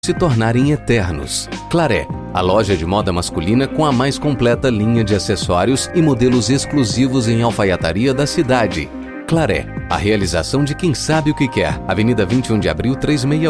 se tornarem eternos. Claré, a loja de moda masculina com a mais completa linha de acessórios e modelos exclusivos em alfaiataria da cidade. Claré, a realização de quem sabe o que quer. Avenida 21 de Abril 368.